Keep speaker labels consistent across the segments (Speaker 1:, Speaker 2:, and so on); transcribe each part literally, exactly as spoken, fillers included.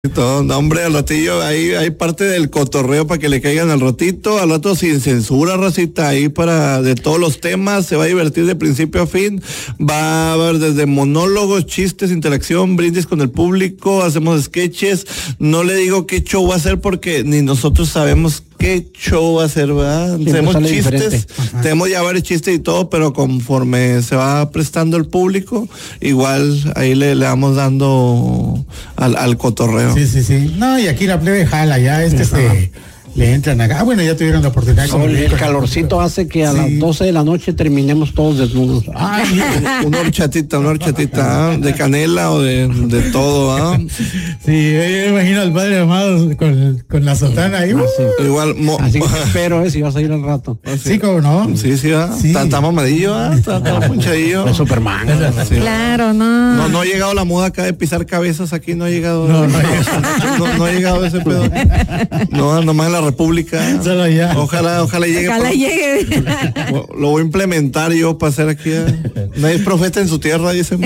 Speaker 1: No, no, hombre, al ratillo ahí hay parte del cotorreo para que le caigan al ratito, al rato sin censura, racita, ahí para de todos los temas, se va a divertir de principio a fin, va a haber desde monólogos, chistes, interacción, brindis con el público, hacemos sketches, no le digo qué show va a ser porque ni nosotros sabemos qué show va a ser, ¿verdad?
Speaker 2: Sí,
Speaker 1: tenemos chistes,
Speaker 2: diferente.
Speaker 1: tenemos ya varios chistes y todo, pero conforme se va prestando el público, igual ahí le, le vamos dando al, al cotorreo.
Speaker 3: Sí, sí, sí. No, y aquí la plebe jala, ya es que se le entran acá. Ah, bueno, ya tuvieron la oportunidad.
Speaker 2: No, el, el calorcito hace que a sí. las doce de la noche terminemos todos desnudos.
Speaker 1: Ay, una horchatita, una horchatita, ¿eh? De canela o de, de todo, ¿ah? ¿eh?
Speaker 3: Sí, yo imagino al padre Amado con, con la sotana ahí.
Speaker 2: Ah, sí.
Speaker 1: Igual, mo,
Speaker 2: así que espero, eh, si vas a ir al rato.
Speaker 3: Sí, como no.
Speaker 1: Sí, sí, ¿ah? ¿eh? Sí. Está mamadillo, ¿ah? ¿eh? Está, está punchadillo.
Speaker 2: Es Superman.
Speaker 4: Sí. Claro, no.
Speaker 1: No, no ha llegado la moda acá de pisar cabezas, aquí no ha llegado.
Speaker 3: No, no, no,
Speaker 1: no, no ha llegado ese pedo. No, nomás en la República.
Speaker 3: Solo ya.
Speaker 1: Ojalá, ojalá llegue.
Speaker 4: Ojalá
Speaker 1: para,
Speaker 4: llegue.
Speaker 1: Lo voy a implementar yo para hacer aquí. ¿eh? Nadie es profeta en su tierra, dicen.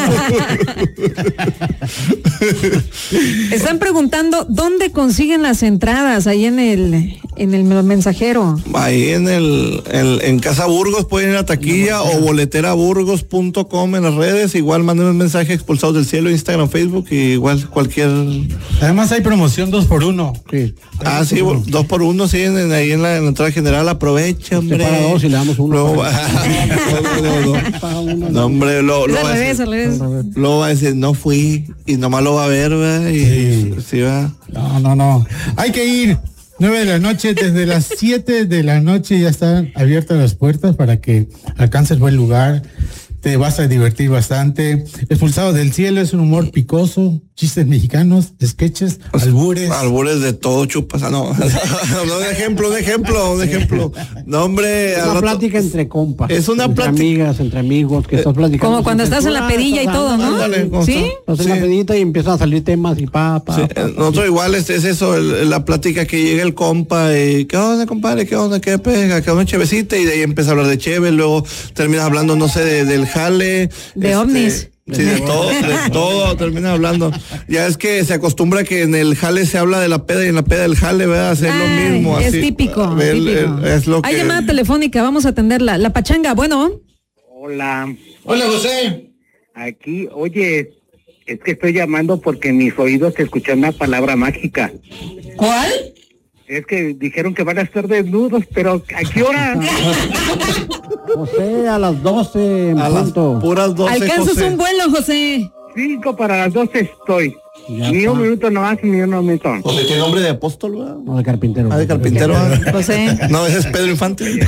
Speaker 4: Están preguntando dónde consiguen las entradas ahí en el en el mensajero.
Speaker 1: Ahí en el, el en Casa Burgos pueden ir a taquilla no, o boletera burgos punto com en las redes. Igual manden un mensaje Expulsados del Cielo, Instagram, Facebook, y igual cualquier.
Speaker 3: Además hay promoción dos por uno.
Speaker 1: Sí. Ah, sí, dos por uno, sí, en, en, ahí en la, en la entrada general, aprovecha, hombre.
Speaker 2: Para dos y le damos uno.
Speaker 1: Luego, para... no, no, no, no, hombre, lo, lo, va
Speaker 4: revés, decir,
Speaker 1: lo va a decir, no fui, y nomás lo va a ver, ¿verdad? Y sí, sí va.
Speaker 3: No, no, no. Hay que ir. nueve de la noche, desde las siete de la noche ya están abiertas las puertas para que alcances buen lugar. Te vas a divertir bastante. Expulsados del Cielo es un humor picoso, chistes mexicanos, sketches, albures.
Speaker 1: Albures de todo, chupas. Ah, no, no, un ejemplo, un ejemplo, un ejemplo. No, hombre.
Speaker 2: Es una rato, plática entre compas.
Speaker 1: Es una
Speaker 2: entre
Speaker 1: plática.
Speaker 2: amigas, entre amigos, que eh, estás platicando.
Speaker 4: Como cuando estás en la pedilla y todo, ¿no?
Speaker 1: Ándale,
Speaker 4: ¿Sí?
Speaker 2: Estás
Speaker 1: sí.
Speaker 2: en la pedita y empiezan a salir temas y pa, pa.
Speaker 1: Sí,
Speaker 2: pa, pa
Speaker 1: nosotros igual es, es eso, el, la plática que llega el compa y ¿qué onda, compadre? ¿Qué onda? ¿Qué pega? ¿Qué onda, chevecita? Y de ahí empieza a hablar de cheve, luego terminas hablando, no sé, de, del jale.
Speaker 4: De
Speaker 1: este,
Speaker 4: ovnis.
Speaker 1: Sí, de todo, de todo termina hablando. Ya es que se acostumbra que en el jale se habla de la peda y en la peda del jale, ¿verdad? Hacer lo mismo.
Speaker 4: Es
Speaker 1: así.
Speaker 4: típico.
Speaker 1: El,
Speaker 4: típico.
Speaker 1: El, es lo
Speaker 4: Hay
Speaker 1: que...
Speaker 4: llamada telefónica, vamos a atenderla. La pachanga, bueno.
Speaker 5: Hola.
Speaker 3: Hola, José.
Speaker 5: Aquí, oye, es que estoy llamando porque en mis oídos se escuchó una palabra mágica.
Speaker 4: ¿Cuál?
Speaker 5: Es que dijeron que van a estar desnudos, pero ¿a qué hora?
Speaker 2: José, a las doce.
Speaker 1: A las puras doce,
Speaker 4: alcanzas
Speaker 1: José.
Speaker 4: Un vuelo, José.
Speaker 5: Cinco para las doce estoy.
Speaker 2: Ya
Speaker 5: ni
Speaker 2: está.
Speaker 5: un minuto no más, ni un minuto.
Speaker 1: José tiene nombre de apóstol, ¿verdad?
Speaker 2: No, de carpintero.
Speaker 1: Ah, de carpintero.
Speaker 4: José.
Speaker 1: No, ese es Pedro Infante.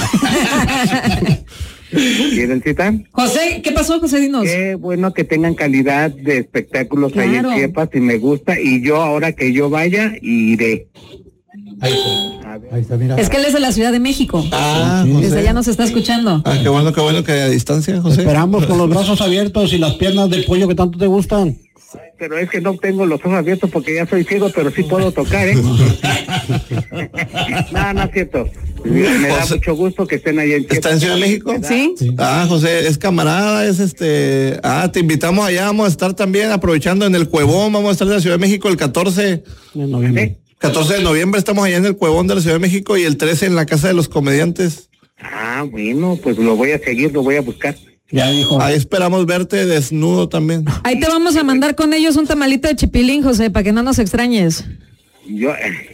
Speaker 5: ¿Quieren citar?
Speaker 4: José, ¿qué pasó, José? Dinos.
Speaker 5: Qué bueno que tengan calidad de espectáculos
Speaker 4: claro.
Speaker 5: ahí en Chiapas y me gusta. Y yo ahora que yo vaya, iré.
Speaker 3: Ahí está. Ahí está, mira.
Speaker 4: Es que él es de la Ciudad de México.
Speaker 1: Ah,
Speaker 4: sí.
Speaker 1: José.
Speaker 4: Desde allá nos está escuchando.
Speaker 1: Ah, qué bueno, qué bueno que a distancia, José.
Speaker 2: Esperamos con los brazos abiertos y las piernas del pollo que tanto te gustan.
Speaker 5: Pero es que no tengo los ojos abiertos porque ya soy ciego, pero sí puedo tocar, ¿eh? No, no es cierto. Me da
Speaker 1: José,
Speaker 5: mucho gusto que estén ahí en Chiapas.
Speaker 1: ¿Está en Ciudad de México?
Speaker 4: ¿Sí?
Speaker 3: Sí.
Speaker 1: Ah, José, es camarada, es este... Ah, te invitamos allá, vamos a estar también aprovechando en el Cuevón, vamos a estar en la Ciudad de México el catorce.
Speaker 2: De noviembre.
Speaker 5: ¿Sí?
Speaker 1: catorce de noviembre estamos allá en el Cuevón de la Ciudad de México y el trece en la Casa de los Comediantes.
Speaker 5: Ah, bueno, pues lo voy a seguir, lo voy a buscar.
Speaker 2: Ya dijo.
Speaker 1: Ahí esperamos verte desnudo también.
Speaker 4: Ahí te vamos a mandar con ellos un tamalito de chipilín, José, para que no nos extrañes.
Speaker 5: Yo,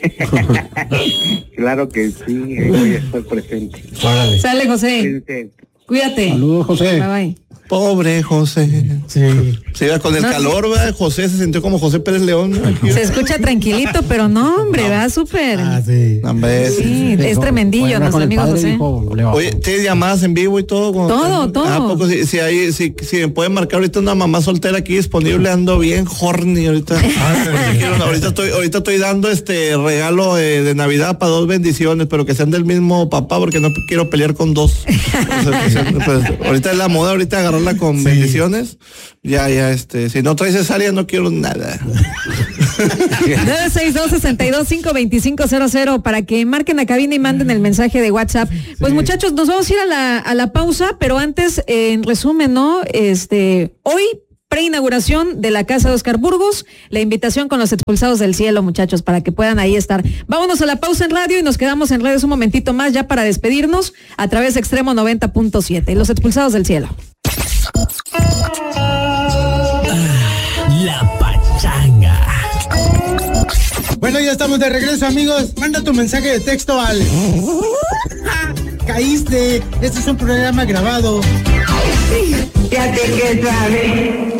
Speaker 5: claro que sí, ahí voy a estar presente.
Speaker 3: Órale.
Speaker 4: Sale, José.
Speaker 5: Fíjense.
Speaker 4: Cuídate.
Speaker 2: Saludos, José.
Speaker 4: Bye, bye.
Speaker 1: Pobre José.
Speaker 3: Sí.
Speaker 1: Sí, con el
Speaker 4: No,
Speaker 1: calor, ¿verdad? José se sintió como José Pérez León. Aquí.
Speaker 4: Se escucha tranquilito, pero no, hombre, va súper.
Speaker 3: Ah, sí.
Speaker 1: Hombre,
Speaker 4: Sí, es tremendillo nuestro amigo José.
Speaker 1: Oye, ¿tienes llamadas en vivo y todo? Como
Speaker 4: Todo,
Speaker 1: que,
Speaker 4: todo.
Speaker 1: ¿A poco si, si, hay, si, si me pueden marcar ahorita una mamá soltera aquí disponible? Ando bien horny ahorita. Quiero, ahorita estoy ahorita estoy dando este regalo eh, de Navidad para dos bendiciones, pero que sean del mismo papá porque no quiero pelear con dos. O sea, que sean, pues, ahorita es la moda, ahorita agarrarla con
Speaker 3: Sí.
Speaker 1: bendiciones. Ya, ya, este, si no traes cesárea no quiero nada.
Speaker 4: nueve seis dos, seis dos cinco, dos cinco cero cero para que marquen a cabina y manden el mensaje de WhatsApp. Pues
Speaker 3: Sí.
Speaker 4: muchachos, nos vamos a ir a la, a la pausa, pero antes, eh, en resumen, ¿no? Este, hoy preinauguración de la casa de Oscar Burgos, la invitación con los expulsados del cielo, muchachos, para que puedan ahí estar. Vámonos a la pausa en radio y nos quedamos en redes un momentito más ya para despedirnos a través de Extremo noventa punto siete. Los expulsados del cielo.
Speaker 6: La pachanga.
Speaker 3: Bueno, ya estamos de regreso, amigos. Manda tu mensaje de texto al... Caíste. Este es un programa grabado.
Speaker 7: Ya te que sabes.